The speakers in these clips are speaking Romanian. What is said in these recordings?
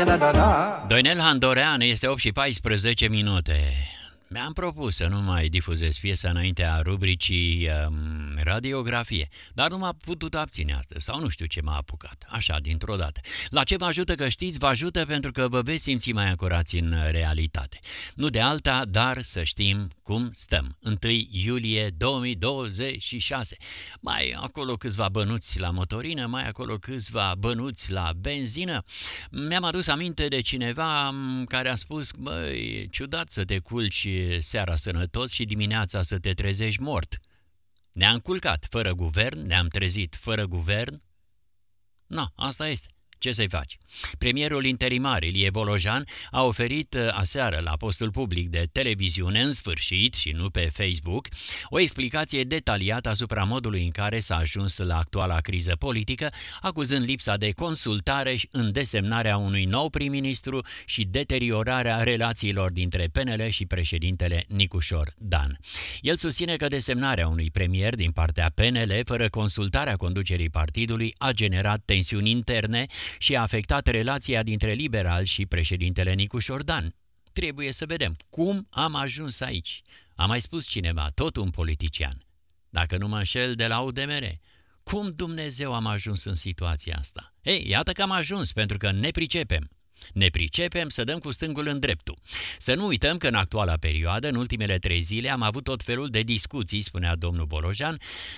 Doinel Handorean, este 8 și 14 minute. Mi-am propus să nu mai difuzez piesa înaintea rubricii radiografie, dar nu m-a putut abține astăzi, sau nu știu ce m-a apucat, așa, dintr-o dată. La ce vă ajută că știți? Vă ajută pentru că vă veți simți mai ancorați în realitate. Nu de alta, dar să știm cum stăm. 1 iulie 2026. Mai acolo câțiva bănuți la motorină, mai acolo câțiva bănuți la benzină. Mi-am adus aminte de cineva care a spus, băi, ciudat să te culci seara sănătos și dimineața să te trezești mort. Ne-am culcat fără guvern, ne-am trezit fără guvern. No, asta este. Ce să-i faci? Premierul interimar Ilie Bolojan a oferit aseară la postul public de televiziune, în sfârșit și nu pe Facebook, o explicație detaliată asupra modului în care s-a ajuns la actuala criză politică, acuzând lipsa de consultare în desemnarea unui nou prim-ministru și deteriorarea relațiilor dintre PNL și președintele Nicușor Dan. El susține că desemnarea unui premier din partea PNL, fără consultarea conducerii partidului, a generat tensiuni interne și a afectat relația dintre liberali și președintele Nicușor Dan. Trebuie să vedem cum am ajuns aici. A mai spus cineva, tot un politician, dacă nu mă înșel, de la UDMR. Cum Dumnezeu am ajuns în situația asta? Ei, iată că am ajuns, pentru că ne pricepem. Ne pricepem să dăm cu stângul în dreptul. Să nu uităm că în actuala perioadă, în ultimele 3 zile, am avut tot felul de discuții, spunea domnul Bolojan,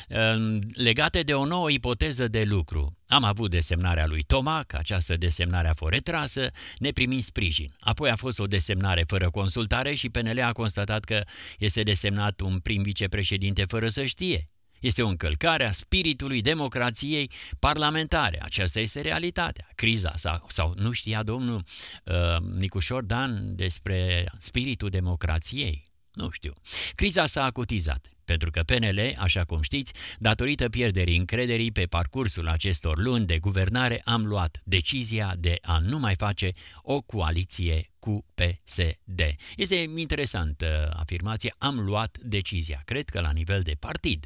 legate de o nouă ipoteză de lucru. Am avut desemnarea lui Tomac, această desemnare a fost retrasă, ne primim sprijin. Apoi a fost o desemnare fără consultare și PNL a constatat că este desemnat un prim vicepreședinte fără să știe. Este o încălcare a spiritului democrației parlamentare. Aceasta este realitatea. Criza sau nu știa domnul Nicușor Dan despre spiritul democrației? Nu știu. Criza s-a acutizat, pentru că PNL, așa cum știți, datorită pierderii încrederii pe parcursul acestor luni de guvernare, am luat decizia de a nu mai face o coaliție cu PSD. Este interesantă afirmație, am luat decizia. Cred că la nivel de partid.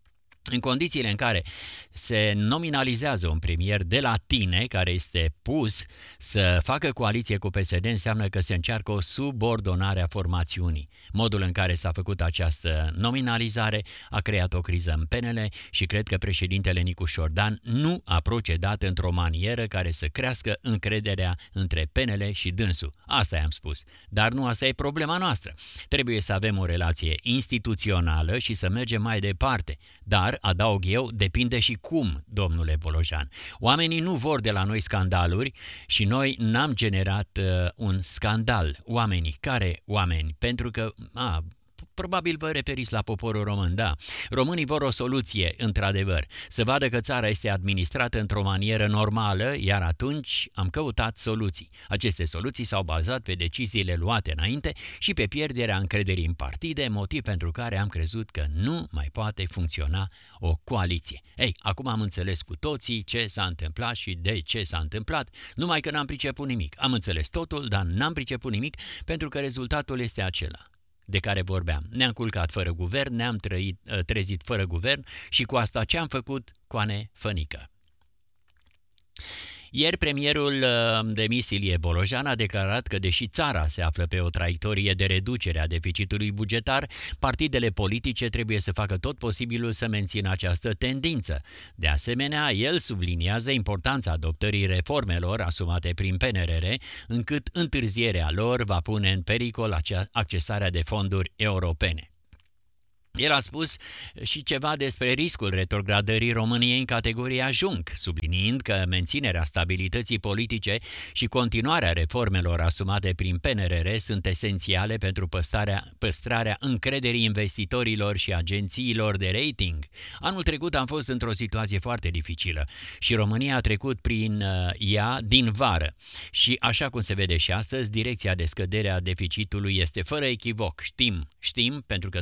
În condițiile în care se nominalizează un premier de la tine, care este pus să facă coaliție cu PSD, înseamnă că se încearcă o subordonare a formațiunii. Modul în care s-a făcut această nominalizare a creat o criză în PNL și cred că președintele Nicușor Dan nu a procedat într-o manieră care să crească încrederea între PNL și dânsul. Asta i-am spus. Dar nu asta e problema noastră. Trebuie să avem o relație instituțională și să mergem mai departe. Dar, adaug eu, depinde și cum, domnule Bolojan. Oamenii nu vor de la noi scandaluri și noi n-am generat un scandal. Oamenii. Care oameni? Pentru că... probabil vă referiți la poporul român, da. Românii vor o soluție, într-adevăr, să vadă că țara este administrată într-o manieră normală, iar atunci am căutat soluții. Aceste soluții s-au bazat pe deciziile luate înainte și pe pierderea încrederii în partide, motiv pentru care am crezut că nu mai poate funcționa o coaliție. Ei, acum am înțeles cu toții ce s-a întâmplat și de ce s-a întâmplat, numai că n-am priceput nimic. Am înțeles totul, dar n-am priceput nimic pentru că rezultatul este acela de care vorbeam. Ne-am culcat fără guvern, ne-am trezit fără guvern și cu asta ce am făcut? Coane fănică. Ieri, premierul demis Ilie Bolojan a declarat că, deși țara se află pe o traiectorie de reducere a deficitului bugetar, partidele politice trebuie să facă tot posibilul să mențină această tendință. De asemenea, el subliniază importanța adoptării reformelor asumate prin PNRR, încât întârzierea lor va pune în pericol accesarea de fonduri europene. El a spus și ceva despre riscul retrogradării României în categoria junk, subliniind că menținerea stabilității politice și continuarea reformelor asumate prin PNRR sunt esențiale pentru păstrarea încrederii investitorilor și agențiilor de rating. Anul trecut am fost într-o situație foarte dificilă și România a trecut prin ea din vară. Și așa cum se vede și astăzi, direcția de scădere a deficitului este fără echivoc. Știm, pentru că tot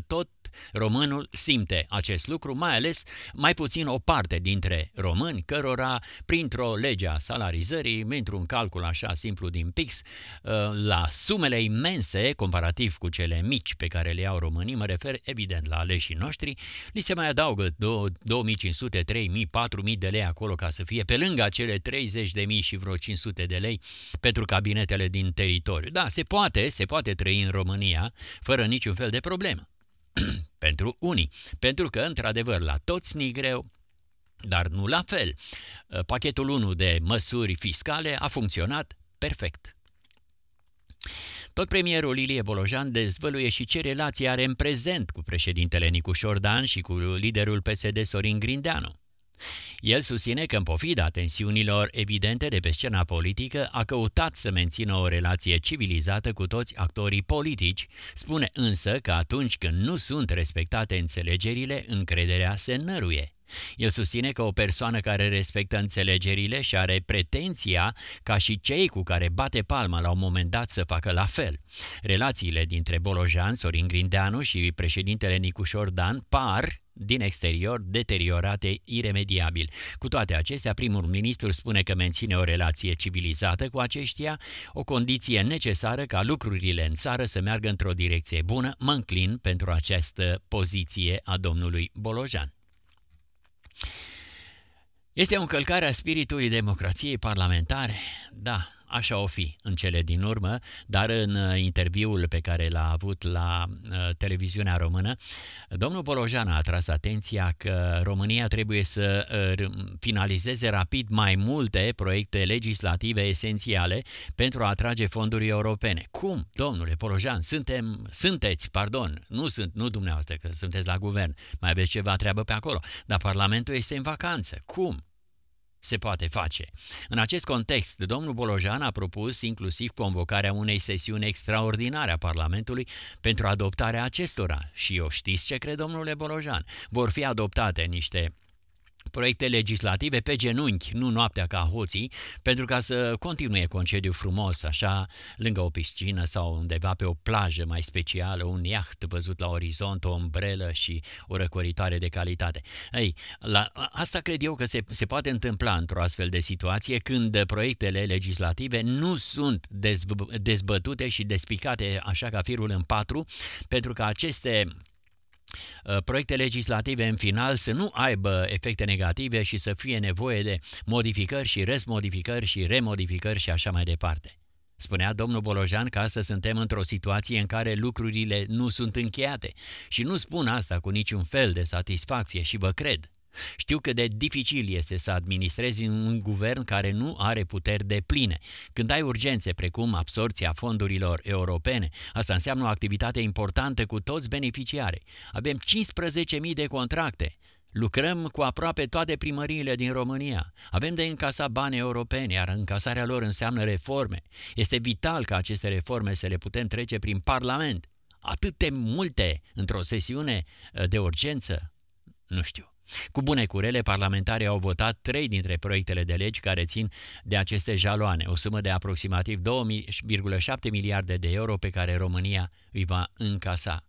Exact. Românul simte acest lucru, mai ales mai puțin o parte dintre români, cărora, printr-o lege a salarizării, într-un calcul așa simplu din pix, la sumele imense, comparativ cu cele mici pe care le iau românii, mă refer evident la aleșii noștri, li se mai adaugă 2500, 3000, 4000 de lei acolo ca să fie pe lângă acele 30.000 și vreo 500 de lei pentru cabinetele din teritoriu. Da, se poate trăi în România fără niciun fel de problemă. Pentru unii. Pentru că, într-adevăr, la toți ni greu, dar nu la fel. Pachetul 1 de măsuri fiscale a funcționat perfect. Tot premierul Ilie Bolojan dezvăluie și ce relație are în prezent cu președintele Nicușor Dan și cu liderul PSD Sorin Grindeanu. El susține că, în pofida tensiunilor evidente de pe scena politică, a căutat să mențină o relație civilizată cu toți actorii politici, spune însă că atunci când nu sunt respectate înțelegerile, încrederea se năruie. El susține că o persoană care respectă înțelegerile și are pretenția ca și cei cu care bate palma la un moment dat să facă la fel. Relațiile dintre Bolojan, Sorin Grindeanu și președintele Nicușor Dan par, din exterior, deteriorate iremediabil. Cu toate acestea, primul ministru spune că menține o relație civilizată cu aceștia, o condiție necesară ca lucrurile în țară să meargă într-o direcție bună. Mă înclin pentru această poziție a domnului Bolojan. Este o încălcare a spiritului democrației parlamentare? Da, așa o fi în cele din urmă, dar în interviul pe care l-a avut la televiziunea română, domnul Bolojan a atras atenția că România trebuie să finalizeze rapid mai multe proiecte legislative esențiale pentru a atrage fonduri europene. Cum, domnule Bolojan, nu dumneavoastră, că sunteți la guvern, mai aveți ceva treabă pe acolo, dar Parlamentul este în vacanță. Cum se poate face? În acest context, domnul Bolojan a propus inclusiv convocarea unei sesiuni extraordinare a Parlamentului pentru adoptarea acestora. Și eu știți ce cred, domnule Bolojan? Vor fi adoptate niște proiecte legislative pe genunchi, nu noaptea ca hoții, pentru ca să continue concediu frumos, așa, lângă o piscină sau undeva pe o plajă mai specială, un iaht văzut la orizont, o umbrelă și o răcoritoare de calitate. Asta cred eu că se poate întâmpla într-o astfel de situație când proiectele legislative nu sunt dezbătute și despicate așa ca firul în patru, pentru că aceste proiecte legislative în final să nu aibă efecte negative și să fie nevoie de modificări și răzmodificări și remodificări și așa mai departe. Spunea domnul Bolojan că astăzi suntem într-o situație în care lucrurile nu sunt încheiate și nu spun asta cu niciun fel de satisfacție și vă cred. Știu cât de dificil este să administrezi un guvern care nu are puteri depline. Când ai urgențe precum absorbția fondurilor europene, asta înseamnă o activitate importantă cu toți beneficiarii. Avem 15.000 de contracte. Lucrăm cu aproape toate primăriile din România. Avem de încasat bani europeni, iar încasarea lor înseamnă reforme. Este vital ca aceste reforme să le putem trece prin Parlament. Atât de multe într-o sesiune de urgență? Nu știu. Cu bune curele, parlamentarii au votat 3 dintre proiectele de legi care țin de aceste jaloane, o sumă de aproximativ 2,7 miliarde de euro pe care România îi va încasa.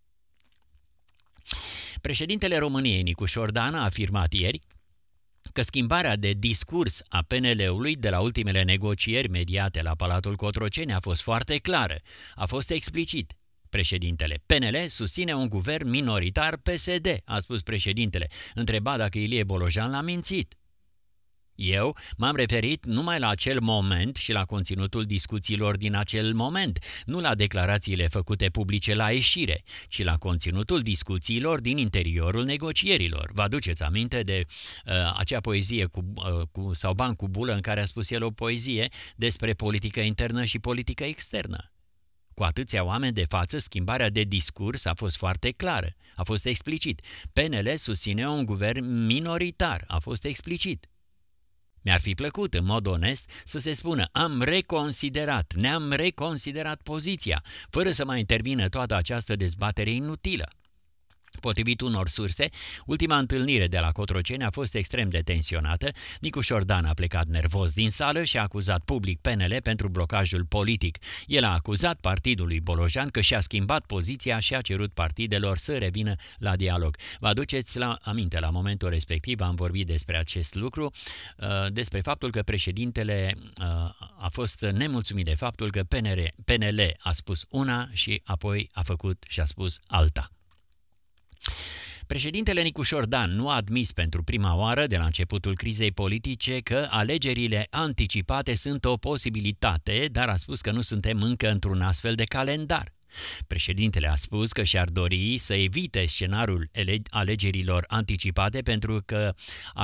Președintele României, Nicușor Dan, a afirmat ieri că schimbarea de discurs a PNL-ului de la ultimele negocieri mediate la Palatul Cotroceni a fost foarte clară, a fost explicit. Președintele PNL susține un guvern minoritar PSD, a spus președintele, întrebat dacă Ilie Bolojan l-a mințit. Eu m-am referit numai la acel moment și la conținutul discuțiilor din acel moment, nu la declarațiile făcute publice la ieșire, ci la conținutul discuțiilor din interiorul negocierilor. Vă aduceți aminte de acea poezie sau ban cu bulă în care a spus el o poezie despre politică internă și politică externă? Cu atâția oameni de față, schimbarea de discurs a fost foarte clară, a fost explicit. PNL susține un guvern minoritar, a fost explicit. Mi-ar fi plăcut, în mod onest, să se spună ne-am reconsiderat poziția, fără să mai intervină toată această dezbatere inutilă. Potrivit unor surse, ultima întâlnire de la Cotroceni a fost extrem de tensionată. Nicu Șordan a plecat nervos din sală și a acuzat public PNL pentru blocajul politic. El a acuzat partidul lui Bolojan că și-a schimbat poziția și a cerut partidelor să revină la dialog. Vă aduceți aminte, la momentul respectiv am vorbit despre acest lucru, despre faptul că președintele a fost nemulțumit de faptul că PNL a spus una și apoi a făcut și a spus alta. Președintele Nicu Șordan nu a admis pentru prima oară de la începutul crizei politice că alegerile anticipate sunt o posibilitate, dar a spus că nu suntem încă într-un astfel de calendar. Președintele a spus că și-ar dori să evite scenariul alegerilor anticipate pentru că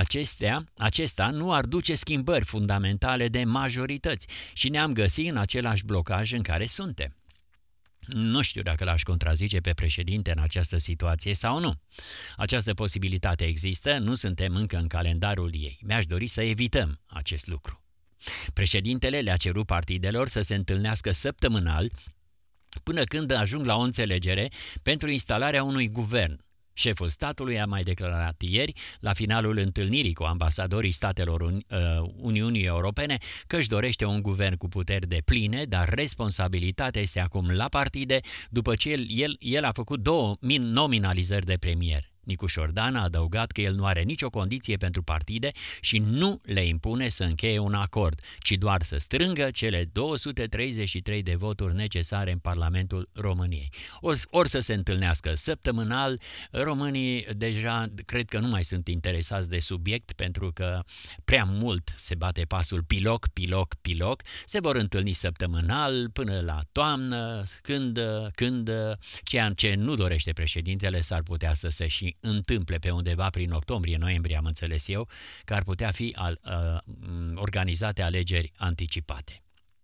acesta nu ar duce schimbări fundamentale de majorități și ne-am găsit în același blocaj în care suntem. Nu știu dacă l-aș contrazice pe președinte în această situație sau nu. Această posibilitate există, nu suntem încă în calendarul ei. Mi-aș dori să evităm acest lucru. Președintele le-a cerut partidelor să se întâlnească săptămânal până când ajung la o înțelegere pentru instalarea unui guvern. Șeful statului a mai declarat ieri, la finalul întâlnirii cu ambasadorii statelor Uniunii Europene, că își dorește un guvern cu puteri depline, dar responsabilitatea este acum la partide, după ce el a făcut 2 nominalizări de premier. Nicu Șordan a adăugat că el nu are nicio condiție pentru partide și nu le impune să încheie un acord, ci doar să strângă cele 233 de voturi necesare în Parlamentul României. Ori să se întâlnească săptămânal, românii deja cred că nu mai sunt interesați de subiect pentru că prea mult se bate pasul piloc, se vor întâlni săptămânal până la toamnă, când ceea ce nu dorește președintele s-ar putea să se și întâmple pe undeva prin octombrie-noiembrie, am înțeles eu, că ar putea fi organizate alegeri anticipate.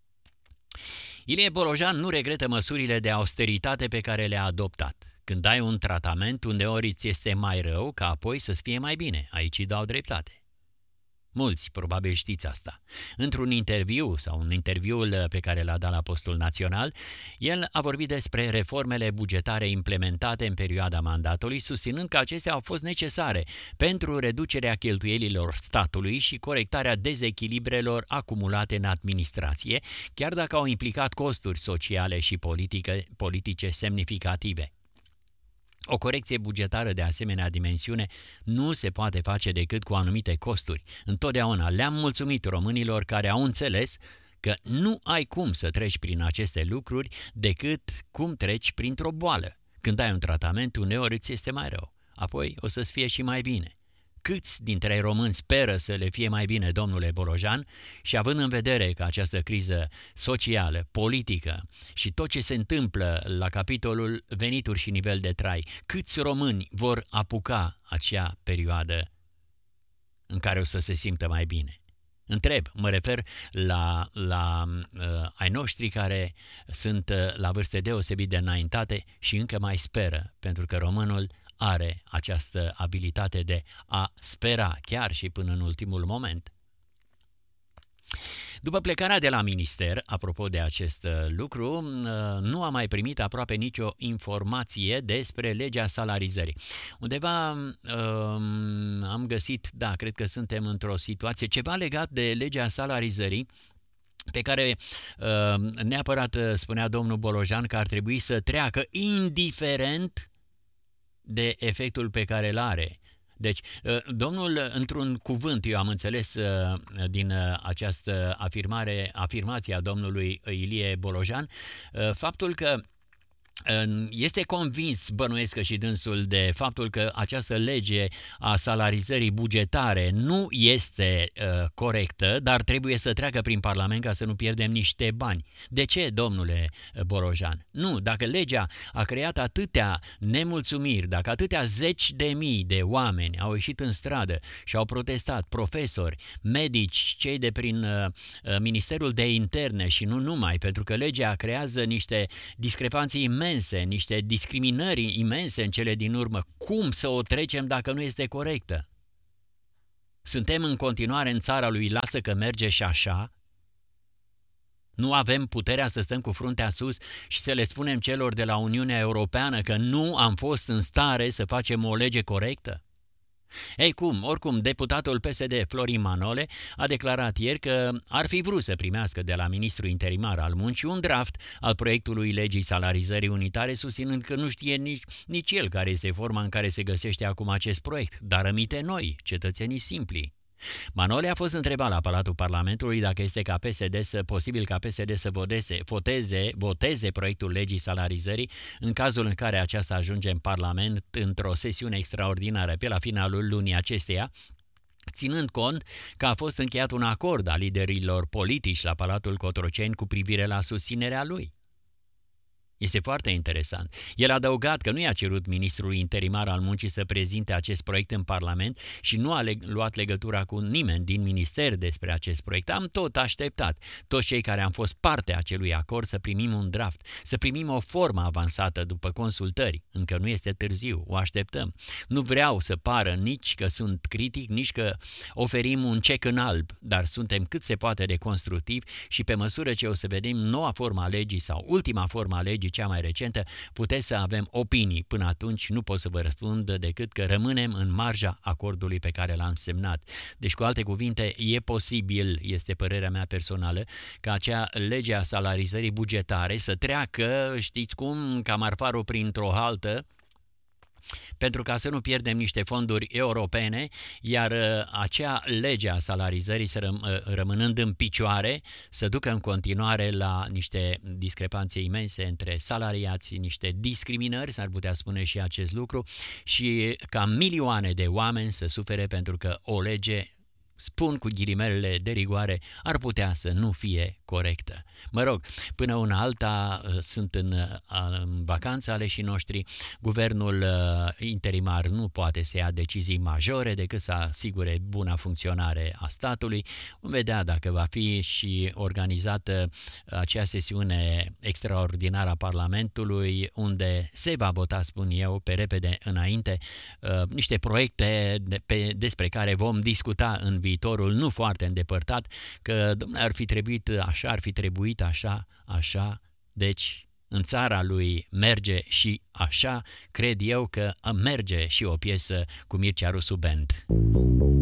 Ilie Bolojan nu regretă măsurile de austeritate pe care le-a adoptat. Când ai un tratament, uneori îți este mai rău ca apoi să-ți fie mai bine. Aici îi dau dreptate. Mulți probabil știți asta. Într-un interviu sau în interviul pe care l-a dat la Postul Național, el a vorbit despre reformele bugetare implementate în perioada mandatului, susținând că acestea au fost necesare pentru reducerea cheltuielilor statului și corectarea dezechilibrelor acumulate în administrație, chiar dacă au implicat costuri sociale și politice semnificative. O corecție bugetară de asemenea dimensiune nu se poate face decât cu anumite costuri. Întotdeauna le-am mulțumit românilor care au înțeles că nu ai cum să treci prin aceste lucruri decât cum treci printr-o boală. Când ai un tratament, uneori îți este mai rău, apoi o să-ți fie și mai bine. Câți dintre români speră să le fie mai bine, domnule Bolojan, și având în vedere că această criză socială, politică și tot ce se întâmplă la capitolul venituri și nivel de trai, câți români vor apuca acea perioadă în care o să se simtă mai bine? Întreb, mă refer la ai noștri care sunt la vârste deosebit de înaintate și încă mai speră, pentru că românul are această abilitate de a spera chiar și până în ultimul moment. După plecarea de la minister, apropo de acest lucru, nu a mai primit aproape nicio informație despre legea salarizării. Undeva am găsit, cred că suntem într-o situație, ceva legat de legea salarizării, pe care neapărat spunea domnul Bolojan că ar trebui să treacă indiferent de efectul pe care îl are. Deci, domnul, într-un cuvânt, eu am înțeles din această afirmație a domnului Ilie Bolojan, faptul că este convins, bănuiesc că și dânsul, de faptul că această lege a salarizării bugetare nu este corectă, dar trebuie să treacă prin Parlament ca să nu pierdem niște bani. De ce, domnule Bolojan? Nu, dacă legea a creat atâtea nemulțumiri, dacă atâtea zeci de mii de oameni au ieșit în stradă și au protestat, profesori, medici, cei de prin Ministerul de Interne și nu numai, pentru că legea creează niște discrepanții imense, niște discriminări imense în cele din urmă. Cum să o trecem dacă nu este corectă? Suntem în continuare în țara lui lasă că merge și așa? Nu avem puterea să stăm cu fruntea sus și să le spunem celor de la Uniunea Europeană că nu am fost în stare să facem o lege corectă? Ei oricum, deputatul PSD Florin Manole a declarat ieri că ar fi vrut să primească de la ministrul interimar al muncii un draft al proiectului legii salarizării unitare, susținând că nu știe nici el care este forma în care se găsește acum acest proiect, dar rămite noi, cetățenii simpli. Manole a fost întrebat la Palatul Parlamentului dacă este posibil ca PSD să voteze proiectul legii salarizării în cazul în care aceasta ajunge în Parlament într-o sesiune extraordinară pe la finalul lunii acesteia, ținând cont că a fost încheiat un acord al liderilor politici la Palatul Cotroceni cu privire la susținerea lui. Este foarte interesant. El a adăugat că nu i-a cerut ministrul interimar al muncii să prezinte acest proiect în Parlament și nu a luat legătura cu nimeni din minister despre acest proiect. Am tot așteptat, toți cei care am fost parte a acelui acord, să primim un draft, să primim o formă avansată după consultări. Încă nu este târziu, o așteptăm. Nu vreau să pară nici că sunt critic, nici că oferim un cec în alb, dar suntem cât se poate de constructivi și pe măsură ce o să vedem noua formă a legii sau ultima formă a legii, cea mai recentă, puteți să avem opinii. Până atunci nu pot să vă răspund decât că rămânem în marja acordului pe care l-am semnat. Deci, cu alte cuvinte, e posibil, este părerea mea personală, ca acea lege a salarizării bugetare să treacă, știți cum, ca marfarul printr-o haltă, pentru ca să nu pierdem niște fonduri europene, iar acea lege a salarizării rămânând în picioare, să ducă în continuare la niște discrepanțe imense între salariați, niște discriminări, s-ar putea spune și acest lucru, și ca milioane de oameni să sufere pentru că o lege, spun cu ghilimelele de rigoare, ar putea să nu fie corectă. Mă rog, până una alta sunt în vacanță aleșii noștri, guvernul interimar nu poate să ia decizii majore decât să asigure buna funcționare a statului. Vom vedea dacă va fi și organizată acea sesiune extraordinară a Parlamentului, unde se va vota, spun eu, pe repede înainte, niște proiecte despre care vom discuta în viitorul nu foarte îndepărtat, că ar fi trebuit așa, deci în țara lui merge și așa, cred eu că merge și o piesă cu Mircea Rusu Band.